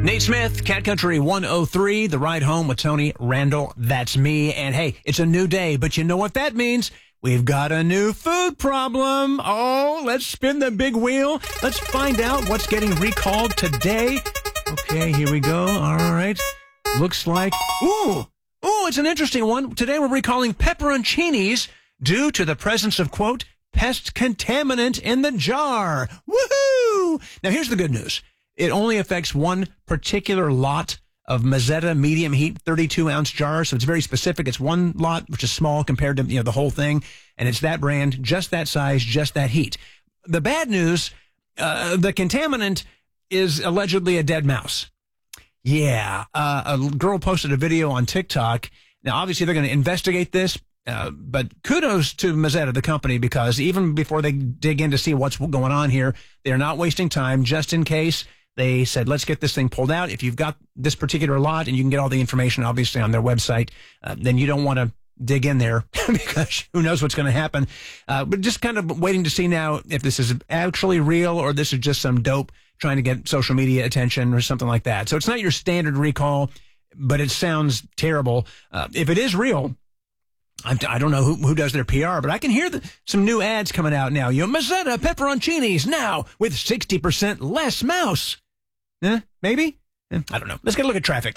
Nate Smith, Cat Country 103, The Ride Home with Tony Randall. That's me. And hey, it's a new day, but you know what that means? We've got a new food problem. Oh, let's spin the big wheel. Let's find out what's getting recalled today. Okay, here we go. All right. Looks like, it's an interesting one. Today we're recalling pepperoncinis due to the presence of, quote, pest contaminant in the jar. Woohoo! Now here's the good news. It only affects one particular lot of Mazzetta medium heat 32-ounce jars, so it's very specific. It's one lot, which is small compared to the whole thing, and it's that brand, just that size, just that heat. The bad news, the contaminant is allegedly a dead mouse. Yeah, a girl posted a video on TikTok. Now, obviously, they're going to investigate this, but kudos to Mazzetta, the company, because even before they dig in to see what's going on here, they're not wasting time just in case. They said, let's get this thing pulled out. If you've got this particular lot and you can get all the information, obviously, on their website, then you don't want to dig in there because who knows what's going to happen. But just kind of waiting to see now if this is actually real or this is just some dope trying to get social media attention or something like that. So it's not your standard recall, but it sounds terrible. If it is real, I don't know who does their PR, but I can hear some new ads coming out now. Mazzetta pepperoncinis now with 60% less mouse. Maybe? I don't know. Let's get a look at traffic.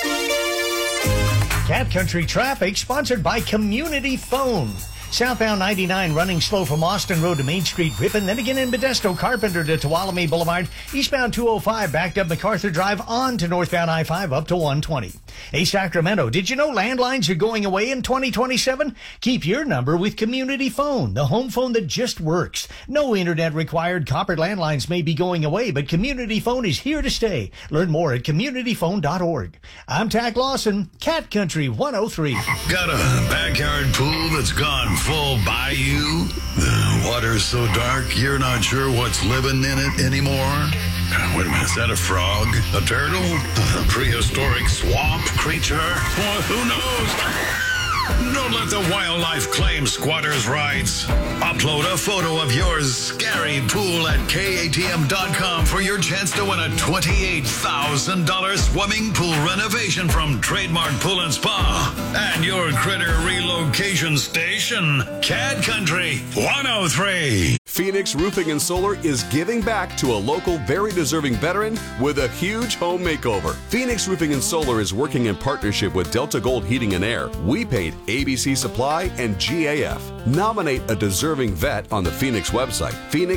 Cat Country Traffic, sponsored by Community Phone. Southbound 99 running slow from Austin Road to Main Street, Ripon, then again in Modesto, Carpenter to Tuolumne Boulevard. Eastbound 205 backed up MacArthur Drive on to northbound I-5 up to 120. Hey, Sacramento, did you know landlines are going away in 2027? Keep your number with Community Phone, the home phone that just works. No internet required. Copper landlines may be going away, but Community Phone is here to stay. Learn more at communityphone.org. I'm Tack Lawson, Cat Country 103. Got a backyard pool that's gone full bayou? The water's so dark you're not sure what's living in it anymore? Wait a minute, is that a frog? A turtle? A prehistoric swamp creature? Well, who knows? Don't let the wildlife claim squatters' rights. Upload a photo of your scary pool at KATM.com for your chance to win a $28,000 swimming pool renovation from Trademark Pool and Spa and your critter relocation station, Cat Country 103. Phoenix Roofing and Solar is giving back to a local, very deserving veteran with a huge home makeover. Phoenix Roofing and Solar is working in partnership with Delta Gold Heating and Air, We Paint, ABC Supply, and GAF. Nominate a deserving vet on the Phoenix website,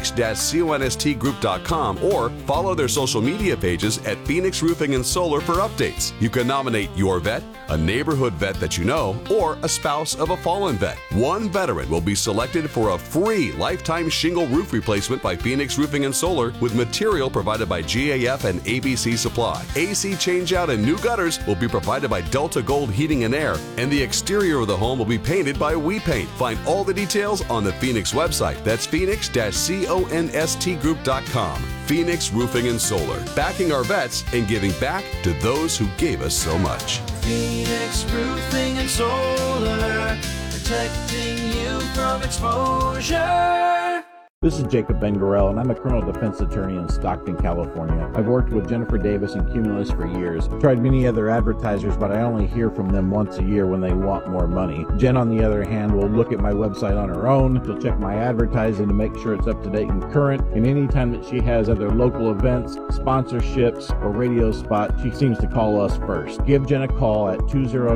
phoenix-constgroup.com, or follow their social media pages at Phoenix Roofing and Solar for updates. You can nominate your vet, a neighborhood vet that you know, or a spouse of a fallen vet. One veteran will be selected for a free lifetime shingle roof replacement by Phoenix Roofing and Solar with material provided by GAF and ABC Supply. AC changeout and new gutters will be provided by Delta Gold Heating and Air, and the exterior of the home will be painted by We Paint. Find all the details on the Phoenix website. That's phoenix-constgroup.com. Phoenix Roofing and Solar, backing our vets and giving back to those who gave us so much. Phoenix Roofing and Solar, protecting you from exposure. This is Jacob Ben-Gorel, and I'm a criminal defense attorney in Stockton, California. I've worked with Jennifer Davis and Cumulus for years. I've tried many other advertisers, but I only hear from them once a year when they want more money. Jen, on the other hand, will look at my website on her own. She'll check my advertising to make sure it's up to date and current. And anytime that she has other local events, sponsorships, or radio spots, she seems to call us first. Give Jen a call at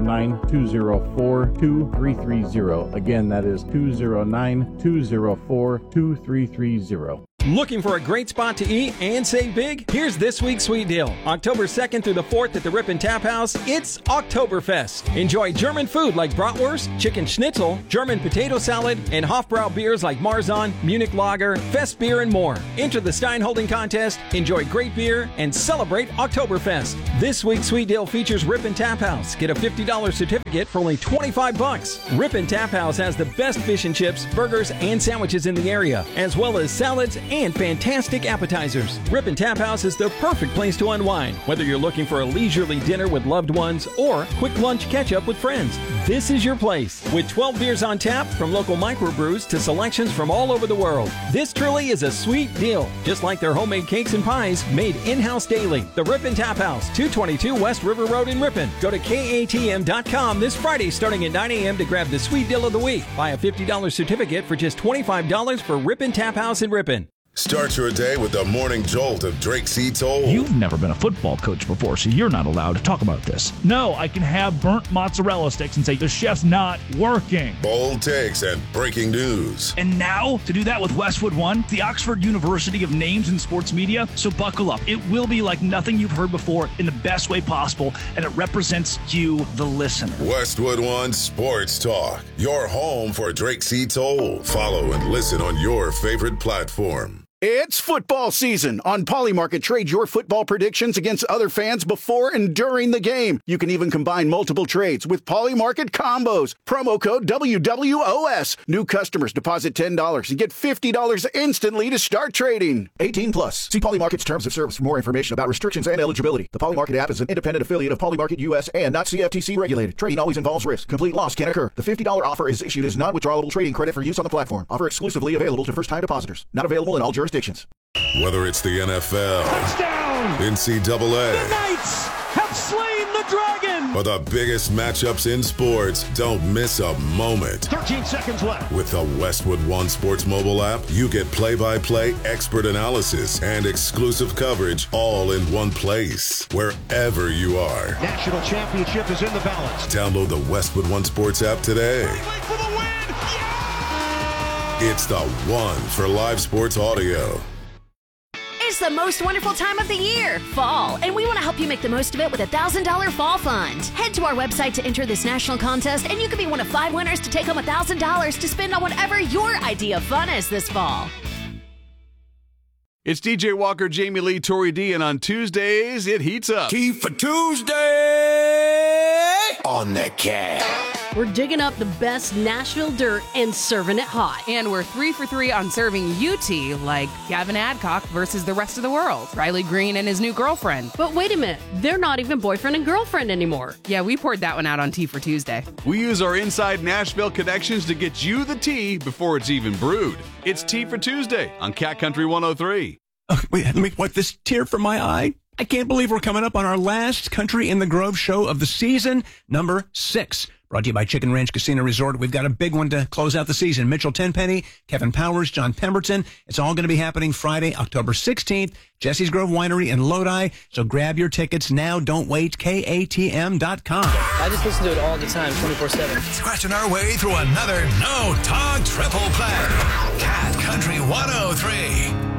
209-204-2330. Again, that is 209-204-2330. Looking for a great spot to eat and save big? Here's this week's sweet deal. October 2nd through the 4th at the Ripon Tap House, it's Oktoberfest. Enjoy German food like bratwurst, chicken schnitzel, German potato salad, and Hofbrau beers like Marzahn, Munich Lager, Fest beer, and more. Enter the Stein Holding Contest, enjoy great beer, and celebrate Oktoberfest. This week's sweet deal features Ripon Tap House. Get a $50 certificate for only $25. Ripon Tap House has the best fish and chips, burgers, and sandwiches in the area, as well as salads and fantastic appetizers. Ripon Tap House is the perfect place to unwind, whether you're looking for a leisurely dinner with loved ones or quick lunch catch-up with friends. This is your place. With 12 beers on tap, from local microbrews to selections from all over the world. This truly is a sweet deal, just like their homemade cakes and pies made in-house daily. The Ripon Tap House, 222 West River Road in Ripon. Go to KATM.com this Friday starting at 9 a.m. to grab the sweet deal of the week. Buy a $50 certificate for just $25 for Ripon Tap House in Ripon. Start your day with the morning jolt of Drake C. Toll. You've never been a football coach before, so you're not allowed to talk about this. No, I can have burnt mozzarella sticks and say the chef's not working. Bold takes and breaking news. And now, to do that with Westwood One, the Oxford University of names in sports media. So buckle up. It will be like nothing you've heard before in the best way possible, and it represents you, the listener. Westwood One Sports Talk, your home for Drake C. Toll. Follow and listen on your favorite platform. It's football season. On Polymarket, trade your football predictions against other fans before and during the game. You can even combine multiple trades with Polymarket combos. Promo code WWOS. New customers deposit $10 and get $50 instantly to start trading. 18 plus. See Polymarket's terms of service for more information about restrictions and eligibility. The Polymarket app is an independent affiliate of Polymarket US and not CFTC regulated. Trading always involves risk. Complete loss can occur. The $50 offer is issued as non-withdrawable trading credit for use on the platform. Offer exclusively available to first-time depositors. Not available in all jurisdictions. Whether it's the NFL, Touchdown! NCAA, The Knights have slain the dragon! or the biggest matchups in sports, don't miss a moment. 13 seconds left. With the Westwood One Sports mobile app, you get play-by-play expert analysis and exclusive coverage all in one place, wherever you are. National championship is in the balance. Download the Westwood One Sports app today. For the win! It's the one for live sports audio. It's the most wonderful time of the year, fall, and we want to help you make the most of it with a $1,000 fall fund. Head to our website to enter this national contest, and you could be one of 5 winners to take home $1,000 to spend on whatever your idea of fun is this fall. It's DJ Walker, Jamie Lee, Tori D, and on Tuesdays, it heats up. Tea for Tuesday on the Cat. We're digging up the best Nashville dirt and serving it hot. And we're 3 for 3 on serving you tea, like Gavin Adcock versus the rest of the world, Riley Green and his new girlfriend. But wait a minute, they're not even boyfriend and girlfriend anymore. Yeah, we poured that one out on Tea for Tuesday. We use our inside Nashville connections to get you the tea before it's even brewed. It's Tea for Tuesday on Cat Country 103. Wait, let me wipe this tear from my eye. I can't believe we're coming up on our last Country in the Grove show of the season, number 6. Brought to you by Chicken Ranch Casino Resort. We've got a big one to close out the season. Mitchell Tenpenny, Kevin Powers, John Pemberton. It's all going to be happening Friday, October 16th, Jesse's Grove Winery in Lodi. So grab your tickets now. Don't wait. KATM.com. I just listen to it all the time, 24/7. Scratching our way through another No Talk Triple Play. Cat Country 103.